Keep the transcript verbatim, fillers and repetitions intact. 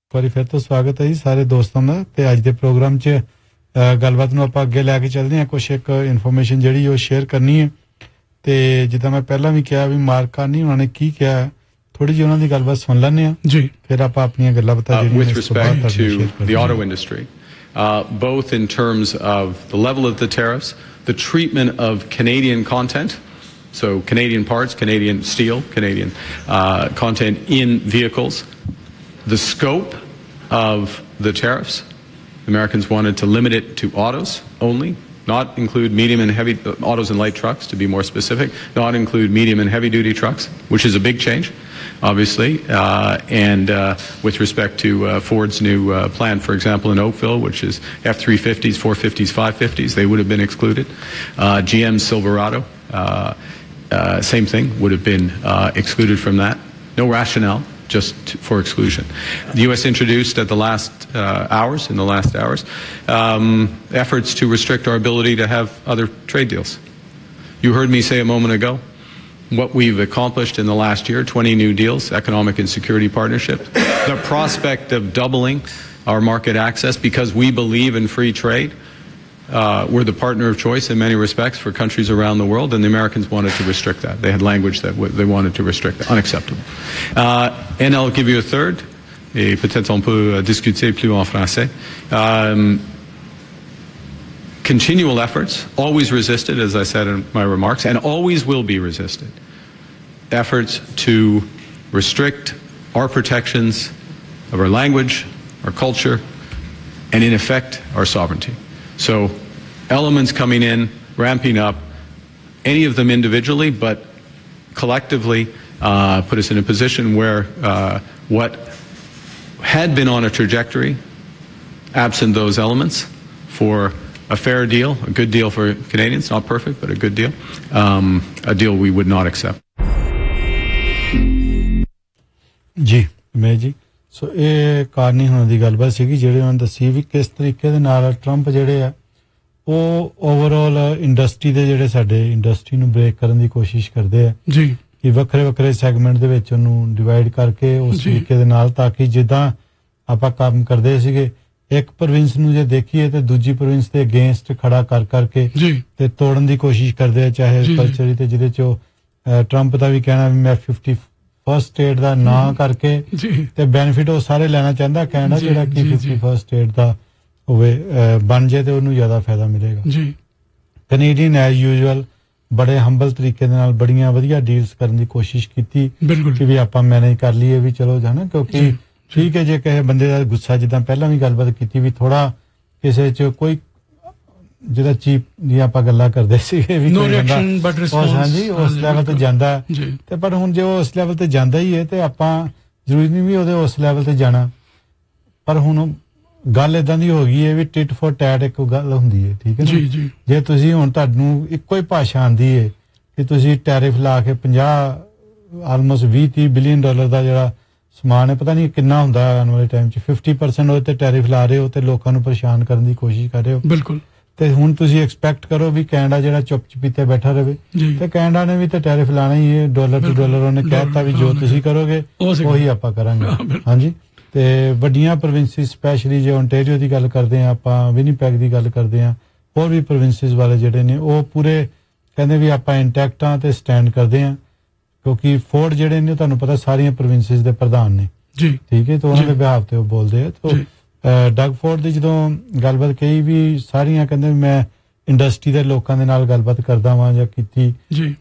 ਵਾਰੀ ਫਿਰ ਤੋਂ ਸਵਾਗਤ ਹੈ ਜੀ ਸਾਰੇ ਦੋਸਤਾਂ ਦਾ ਤੇ ਅੱਜ ਦੇ ਪ੍ਰੋਗਰਾਮ 'ਚ ਗੱਲਬਾਤ ਨੂੰ ਆਪਾਂ ਅੱਗੇ ਲੈ ਕੇ ਚੱਲਦੇ ਹਾਂ। ਕੁਛ ਇੱਕ ਇਨਫੋਰਮੇਸ਼ਨ ਜਿਹੜੀ ਉਹ ਸ਼ੇਅਰ ਕਰਨੀ ਹੈ ਤੇ ਜਿੱਦਾਂ ਮੈਂ ਪਹਿਲਾਂ ਵੀ ਕਿਹਾ ਵੀ ਮਾਰਕ ਕਾਰਨੀ ਉਹਨਾਂ ਨੇ ਕੀ ਕਿਹਾ, ਥੋੜੀ ਜਿਹੀ ਉਹਨਾਂ ਦੀ ਗੱਲਬਾਤ ਸੁਣ ਲੈਂਦੇ ਹਾਂ ਜੀ, ਫਿਰ ਆਪਾਂ ਆਪਣੀਆਂ ਗੱਲਾਂ ਬਤਾ ਜਿਹੜੀਆਂ with respect to the auto industry, uh, both in terms of the level of the tariffs, the treatment of Canadian content, so Canadian parts, Canadian steel, Canadian uh, content in vehicles, the scope of the tariffs. Americans wanted to limit it to autos only, not include medium and heavy uh, autos and light trucks, to be more specific, not include medium and heavy duty trucks, which is a big change, obviously. Uh, and uh, with respect to uh, Ford's new uh, plan, for example, in Oakville, which is F three fifties, four fifties, five fifties, they would have been excluded. Uh, G M's Silverado, uh, uh, same thing, would have been uh, excluded from that. No rationale, just for exclusion. The U S introduced at the last uh, hours, in the last hours, um, efforts to restrict our ability to have other trade deals. You heard me say a moment ago what we've accomplished in the last year, twenty new deals, economic and security partnerships. The prospect of doubling our market access because we believe in free trade. Uh, we're the partner of choice in many respects for countries around the world, and the Americans wanted to restrict that. They had language that w- they wanted to restrict that. Unacceptable. Uh, and I'll give you a third, et peut-être on peut discuter plus en français. Um, continual efforts, always resisted, as I said in my remarks, and always will be resisted, efforts to restrict our protections of our language, our culture, and in effect, our sovereignty. So elements coming in, ramping up, any of them individually, but collectively uh, put us in a position where uh, what had been on a trajectory, absent those elements, for a fair deal, a good deal for Canadians, not perfect, but a good deal, um, a deal we would not accept. ਜੀ ਮੈਂ ਜੀ ਸੋ ਇਹ Carney ਹੋਣ ਦੀ ਗੱਲਬਾਤ ਸੀਗੀ ਜਿਹੜੇ ਉਹਨਾਂ ਦੱਸੀ ਵੀ ਕਿਸ ਤਰੀਕੇ ਦੇ ਨਾਲ ਟਰੰਪ ਜਿਹੜੇ ਆ ਉਹ ਓਵਰਆਲ ਇੰਡਸਟਰੀ ਦੇ ਜਿਹੜੇ ਸਾਡੇ ਇੰਡਸਟਰੀ ਨੂੰ ਬ੍ਰੇਕ ਕਰਨ ਦੀ ਕੋਸ਼ਿਸ਼ ਕਰਦੇ ਆ ਜੀ ਕਿ ਵੱਖਰੇ ਵੱਖਰੇ ਸੈਗਮੈਂਟ ਦੇ ਵਿੱਚ ਉਹਨੂੰ ਡਿਵਾਈਡ ਕਰਕੇ ਉਸ ਤਰੀਕੇ ਦੇ ਨਾਲ ਤਾਂ ਕਿ ਜਿੱਦਾਂ ਆਪਾਂ ਕੰਮ ਕਰਦੇ ਸੀਗੇ ਇੱਕ ਪ੍ਰੋਵਿੰਸ ਨੂੰ ਜੇ ਦੇਖੀਏ ਤੇ ਦੂਜੀ ਪ੍ਰੋਵਿੰਸ ਦੇ ਅਗੇਂਸਟ ਖੜਾ ਕਰ ਕਰਕੇ ਤੇ ਤੋੜਨ ਦੀ ਕੋਸ਼ਿਸ਼ ਕਰਦੇ ਆ ਚਾਹੇ ਕਲਚਰੀ ਤੇ ਜਿਹਦੇ ਚ ਟਰੰਪ ਦਾ ਵੀ ਕਹਿਣਾ ਵੀ ਮੈਂ ਫਿਫਟੀ ਫਸਟ ਸਟੇਟ ਦਾ ਨਾਂ ਕਰਕੇ ਤੇ ਬੈਨੀਫਿਟ ਉਹ ਸਾਰੇ ਲੈਣਾ ਚਾਹੁੰਦਾ ਕੈਨੇਡਾ ਜਿਹੜਾ ਕਿ ਫਿਫਟੀ ਫਸਟ ਸਟੇਟ ਦਾ ਹੋਵੇ ਬਣ ਜੇ ਤੇ ਉਹਨੂੰ ਜ਼ਿਆਦਾ ਫਾਇਦਾ ਮਿਲੇਗਾ ਜੀ। ਕੈਨੇਡੀਅਨ ਐਜ਼ ਯੂਜੂਅਲ ਬੜੇ ਹੰਬਲ ਤਰੀਕੇ ਦੇ ਨਾਲ ਬੜੀਆਂ ਵਧੀਆ ਡੀਲਸ ਕਰਨ ਦੀ ਕੋਸ਼ਿਸ਼ ਕੀਤੀ ਕਿ ਵੀ ਆਪਾਂ ਮੈਨੇਜ ਕਰ ਲਈਏ ਵੀ ਚਲੋ ਜਾਣਾ ਕਿਉਂਕਿ ਠੀਕ ਹੈ ਜੇ ਕਿਸੇ ਬੰਦੇ ਦਾ ਗੁੱਸਾ ਜਿੱਦਾਂ ਪਹਿਲਾਂ ਵੀ ਗੱਲਬਾਤ ਕੀਤੀ ਵੀ ਥੋੜਾ ਕਿਸੇ ਚ ਕੋਈ ਜਿਹੜਾ ਚੀਪ ਦੀ ਆਪਾਂ ਗੱਲਾਂ ਕਰਦੇ ਸੀਗੇ ਵੀ ਹਾਂਜੀ ਉਸ ਲੈਵਲ ਤੇ ਜਾਂਦਾ ਤੇ ਪਰ ਹੁਣ ਜੇ ਉਹ ਉਸ ਲੈਵਲ ਤੇ ਜਾਂਦਾ ਹੀ ਹੈ ਤੇ ਆਪਾਂ ਜ਼ਰੂਰੀ ਨਹੀਂ ਵੀ ਉਹਦੇ ਉਸ ਲੈਵਲ ਤੇ ਜਾਣਾ ਪਰ ਹੁਣ ਗੱਲ ਏਦਾਂ ਦੀ ਹੋ ਗਈ ਹੈ ਵੀ ਟਿਟ ਫॉर ਟੈਟ ਇੱਕ ਗੱਲ ਹੁੰਦੀ ਹੈ ਠੀਕ ਹੈ ਨਾ ਜੇ ਤੁਸੀਂ ਹੁਣ ਤੁਹਾਨੂੰ ਇੱਕੋ ਹੀ ਭਾਸ਼ਾ ਆਉਂਦੀ ਹੈ ਕਿ ਤੁਸੀਂ ਟੈਰਿਫ ਲਾ ਕੇ ਪੰਜਾਹ ਆਲਮੋਸਟ ਵੀਹ ਤੀਹ ਬਿਲੀਅਨ ਡਾਲਰ ਦਾ ਜਿਹੜਾ ਸਮਾਨ ਹੈ ਪਤਾ ਨਹੀਂ ਕਿੰਨਾ ਹੁੰਦਾ ਆਉਣ ਵਾਲੇ ਟਾਈਮ ਚ ਫਿਫਟੀ ਪਰਸੈਂਟ ਉਹਦੇ ਤੇ ਟੈਰਿਫ ਲਾ ਰਹੇ ਹੋ ਤੇ ਲੋਕਾਂ ਨੂੰ ਪਰੇਸ਼ਾਨ ਕਰਨ ਦੀ ਕੋਸ਼ਿਸ਼ ਕਰ ਰਹੇ ਹੋ ਬਿਲਕੁਲ ਤੇ ਹੁਣ ਤੁਸੀਂ ਐਕਸਪੈਕਟ ਕਰੋ ਵੀ ਕੈਨੇਡਾ ਜਿਹੜਾ ਚੁੱਪ ਚਪੀਤੇ ਬੈਠਾ ਰਹੇ ਤੇ ਕੈਨੇਡਾ ਨੇ ਵੀ ਤੇ ਟੈਰਿਫ ਲਾਣਾ ਹੀ ਹੈ ਡਾਲਰ ਟੂ ਡਾਲਰ ਉਹਨੇ ਕਹਿਤਾ ਵੀ ਜੋ ਤੁਸੀਂ ਕਰੋਗੇ ਉਹੀ ਆਪਾਂ ਕਰਾਂਗੇ ਹਾਂਜੀ ਤੇ ਵੱਡੀਆਂ ਪ੍ਰੋਵਿੰਸਿਸ ਸਪੈਸ਼ਲੀ ਜੇ ਓਨਟਾਰੀਓ ਦੀ ਗੱਲ ਕਰਦੇ ਆ ਆਪਾਂ ਵਿਨੀਪੈਗ ਦੀ ਗੱਲ ਕਰਦੇ ਆ ਹੋਰ ਵੀ ਪ੍ਰੋਵਿੰਸਿਸ ਵਾਲੇ ਜਿਹੜੇ ਨੇ ਉਹ ਪੂਰੇ ਕਹਿੰਦੇ ਵੀ ਆਪਾਂ ਇੰਟੈਕਟ ਆ ਤੇ ਸਟੈਂਡ ਕਰਦੇ ਆ ਕਿਉਂਕਿ ਫੋਰਡ ਜਿਹੜੇ ਨੇ ਤੁਹਾਨੂੰ ਪਤਾ ਸਾਰੀਆਂ ਪ੍ਰੋਵਿੰਸਿਸ ਦੇ ਪ੍ਰਧਾਨ ਨੇ ਜੀ ਠੀਕ ਹੈ ਤਾਂ ਉਹਨਾਂ ਦੇ ਬਿਹਾਫ ਤੇ ਉਹ ਬੋਲਦੇ ਆ ਤਾਂ ਡਗ ਫੋਰਡ ਦੀ ਜਦੋਂ ਗੱਲਬਾਤ ਕਹੀ ਵੀ ਸਾਰੀਆਂ ਕਹਿੰਦੇ ਮੈਂ ਇੰਡਸਟਰੀ ਦੇ ਲੋਕਾਂ ਦੇ ਨਾਲ ਗੱਲਬਾਤ ਕਰਦਾ ਵਾਂ ਜਾਂ ਕੀਤੀ